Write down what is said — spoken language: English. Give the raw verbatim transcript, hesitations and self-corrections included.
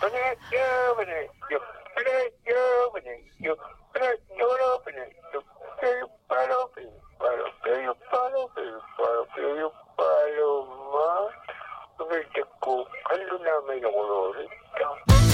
Parejo, parejo, parejo, parejo, parejo, parejo, parejo, palo, parejo, palo, parejo, palo, parejo, palo, parejo, palo, ma. Dove c'è con allora me lo colore.